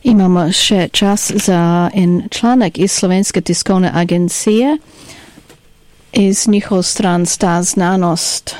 Imamo še čas za en članek iz Slovenske tiskovne agencije. Iz njihov stran sta znanost.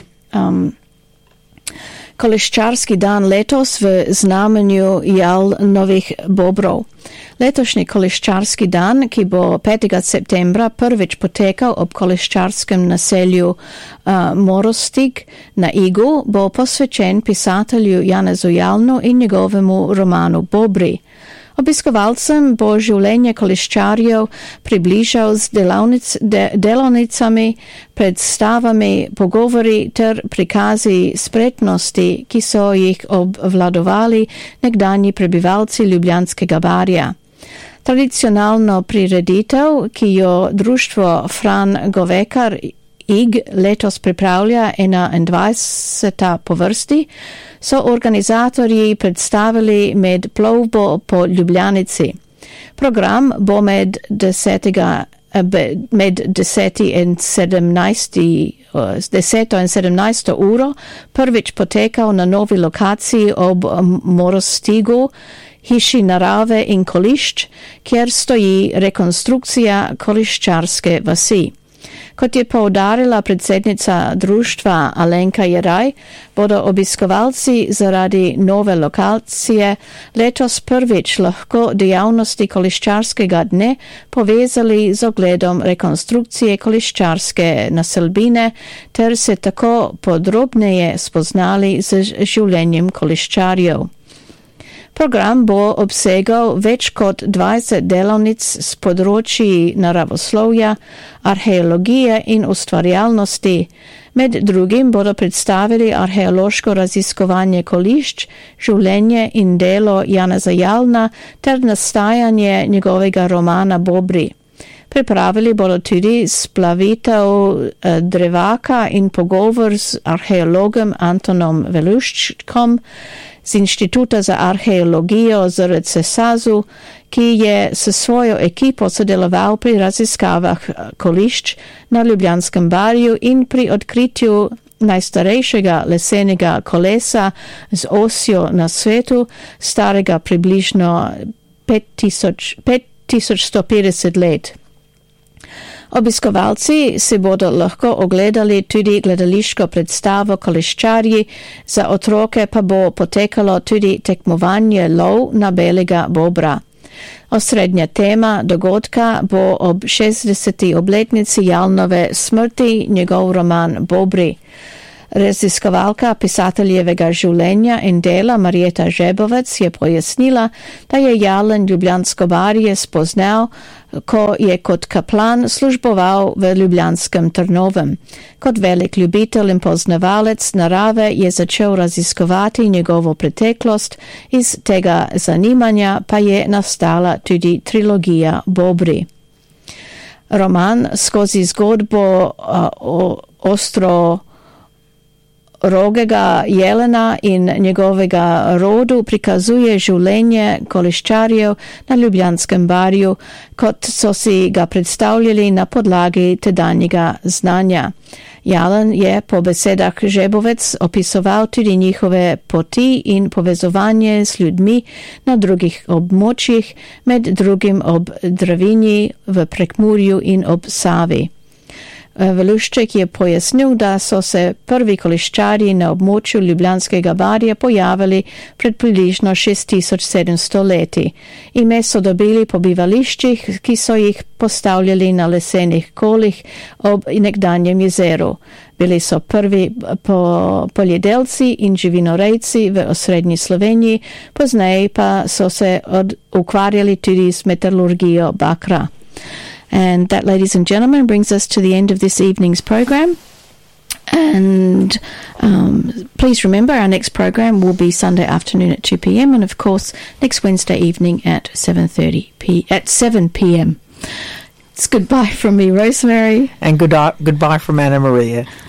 Koleščarski dan letos v znamenju jal novih bobrov. Letošnji koleščarski dan, ki bo 5. septembra prvič potekal ob koleščarskem naselju Morostig na Igu, bo posvečen pisatelju Janezu Jalnu in njegovemu romanu Bobri. Obiskovalcem bo življenje koleščarjev približal z delavnicami, predstavami, pogovori ter prikazi spretnosti, ki so jih obvladovali nekdanji prebivalci Ljubljanskega barja. Tradicionalno prireditev, ki jo društvo Fran Govekar Ig letos pripravlja 21. po vrsti, so organizatorji predstavili med plovbo po Ljubljanici. Program bo med 10. in 17. uro prvič potekal na novi lokaciji ob Morostigu, hiši narave in kolišč, kjer stoji rekonstrukcija koliščarske vasi. Kot je poudarila predsednica društva Alenka Jeraj, bodo obiskovalci zaradi nove lokacije letos prvič lahko dejavnosti koliščarskega dne povezali z ogledom rekonstrukcije koliščarske naselbine ter se tako podrobneje spoznali z življenjem koliščarjev. Program bo obsegal več kot 20 delavnic s področji naravoslovja, arheologije in ustvarjalnosti. Med drugim bodo predstavili arheološko raziskovanje kolišč, življenje in delo Janeza Jalna ter nastajanje njegovega romana Bobri. Pripravili bodo tudi splavitev drevaka in pogovor z arheologom Antonom Veluščkom z Inštituta za arheologijo ZRC SAZU, ki je s svojo ekipo sodeloval pri raziskavah kolišč na Ljubljanskem barju in pri odkritju najstarejšega lesenega kolesa z osjo na svetu, starega približno 5150 let. Obiskovalci si bodo lahko ogledali tudi gledališko predstavo Koleščarji, za otroke pa bo potekalo tudi tekmovanje lov na belega bobra. Osrednja tema dogodka bo ob 60. obletnici Jalnove smrti njegov roman Bobri. Raziskovalka pisateljevega življenja in dela Marjeta Žebovec je pojasnila, da je Jalen Ljubljansko barje spoznal, ko je kot kaplan služboval v ljubljanskem Trnovem. Kot velik ljubitelj in poznavalec narave je začel raziskovati njegovo preteklost, iz tega zanimanja pa je nastala tudi trilogija Bobri. Roman skozi zgodbo Rogega jelena in njegovega rodu prikazuje življenje koleščarjev na Ljubljanskem barju, kot so si ga predstavljali na podlagi tedanjega znanja. Jalen je po besedah Žebovec opisoval tudi njihove poti in povezovanje s ljudmi na drugih območjih, med drugim ob Dravinji, v Prekmurju in ob Savi. Velušček je pojasnil, da so se prvi koleščarji na območju Ljubljanskega barja pojavili pred približno 6700 leti. Ime so dobili po bivališčih, ki so jih postavljali na lesenih kolih ob nekdanjem jezeru. Bili so prvi poljedelci in živinorejci v osrednji Sloveniji, pozneje pa so se ukvarjali tudi s metalurgijo bakra. And that, ladies and gentlemen, brings us to the end of this evening's program. And please remember, our next program will be Sunday afternoon at 2 p.m. and, of course, next Wednesday evening at 7 p.m. It's goodbye from me, Rosemary. And goodbye from Anna Maria.